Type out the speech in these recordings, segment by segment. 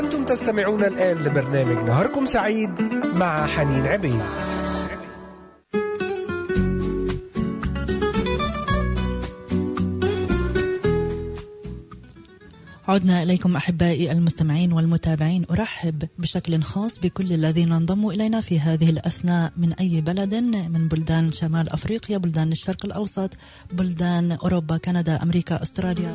أنتم تستمعون الآن لبرنامج نهاركم سعيد مع حنين عبيد. عدنا إليكم أحبائي المستمعين والمتابعين. أرحب بشكل خاص بكل الذين انضموا إلينا في هذه الأثناء من أي بلد من بلدان شمال أفريقيا، بلدان الشرق الأوسط، بلدان أوروبا، كندا، أمريكا، أستراليا.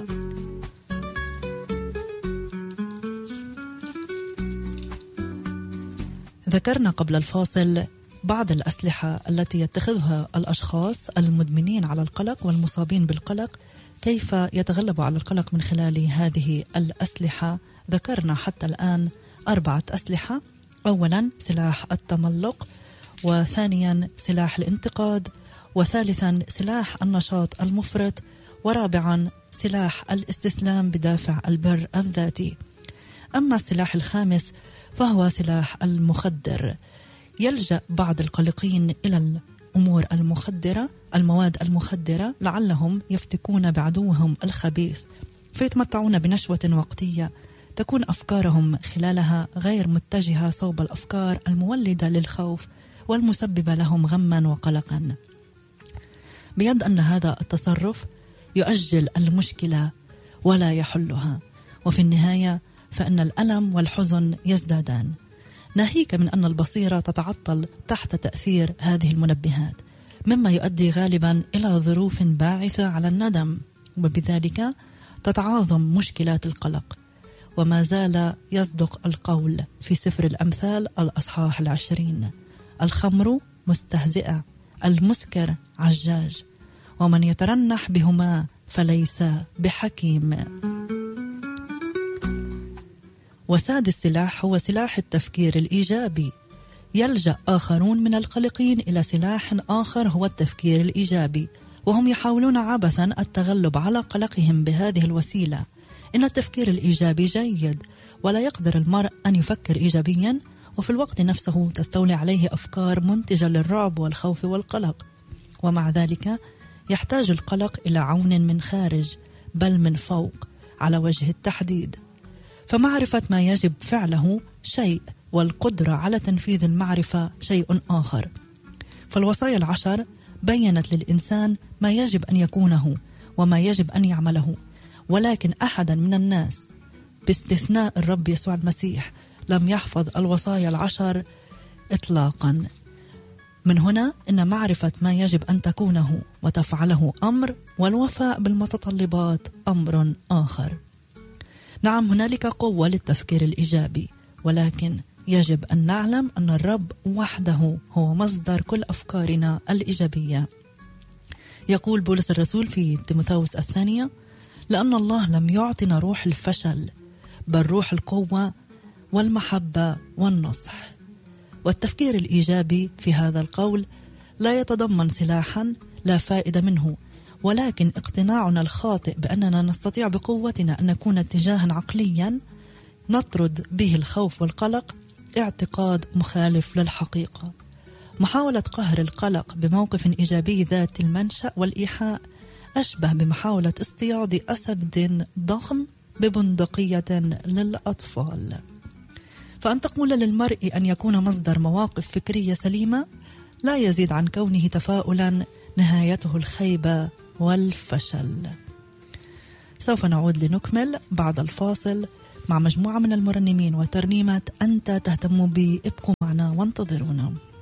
ذكرنا قبل الفاصل بعض الأسلحة التي يتخذها الأشخاص المدمنين على القلق والمصابين بالقلق، كيف يتغلبوا على القلق من خلال هذه الأسلحة. ذكرنا حتى الآن 4 أسلحة. أولا سلاح التملق، وثانيا سلاح الانتقاد، وثالثا سلاح النشاط المفرط، ورابعا سلاح الاستسلام بدافع البر الذاتي. أما السلاح الخامس فهو سلاح المخدر. يلجأ بعض القلقين إلى الأمور المخدرة، المواد المخدرة، لعلهم يفتكون بعدوهم الخبيث فيتمتعون بنشوة وقتية تكون أفكارهم خلالها غير متجهة صوب الأفكار المولدة للخوف والمسببة لهم غما وقلقا، بيد أن هذا التصرف يؤجل المشكلة ولا يحلها، وفي النهاية فإن الألم والحزن يزدادان، ناهيك من أن البصيرة تتعطل تحت تأثير هذه المنبهات، مما يؤدي غالبا إلى ظروف باعثة على الندم، وبذلك تتعاظم مشكلات القلق. وما زال يصدق القول في سفر الأمثال الأصحاح 20: الخمر مستهزئة، المسكر عجاج، ومن يترنح بهما فليس بحكيم. وسادس سلاح هو سلاح التفكير الإيجابي. يلجأ آخرون من القلقين إلى سلاح آخر هو التفكير الإيجابي، وهم يحاولون عبثا التغلب على قلقهم بهذه الوسيلة. إن التفكير الإيجابي جيد، ولا يقدر المرء أن يفكر إيجابيا وفي الوقت نفسه تستولي عليه أفكار منتجة للرعب والخوف والقلق، ومع ذلك يحتاج القلق إلى عون من خارج بل من فوق على وجه التحديد. فمعرفة ما يجب فعله شيء، والقدرة على تنفيذ المعرفة شيء آخر. فالوصايا 10 بيّنت للإنسان ما يجب أن يكونه وما يجب أن يعمله، ولكن أحدا من الناس باستثناء الرب يسوع المسيح لم يحفظ الوصايا 10 إطلاقا. من هنا إن معرفة ما يجب أن تكونه وتفعله أمر، والوفاء بالمتطلبات أمر آخر. نعم، هنالك قوة للتفكير الإيجابي، ولكن يجب أن نعلم أن الرب وحده هو مصدر كل أفكارنا الإيجابية. يقول بولس الرسول في تيموثاوس الثانية: لأن الله لم يعطنا روح الفشل بل روح القوة والمحبة والنصح. والتفكير الإيجابي في هذا القول لا يتضمن سلاحا لا فائدة منه، ولكن اقتناعنا الخاطئ بأننا نستطيع بقوتنا أن نكون اتجاها عقليا نطرد به الخوف والقلق اعتقاد مخالف للحقيقة. محاولة قهر القلق بموقف إيجابي ذات المنشأ والإيحاء أشبه بمحاولة اصطياد أسد ضخم ببندقية للأطفال. فأن تقول للمرء أن يكون مصدر مواقف فكرية سليمة لا يزيد عن كونه تفاؤلا نهايته الخيبة والفشل. سوف نعود لنكمل بعد الفاصل مع مجموعة من المرنمين وترنيمة أنت تهتم بي. ابقوا معنا وانتظرونا.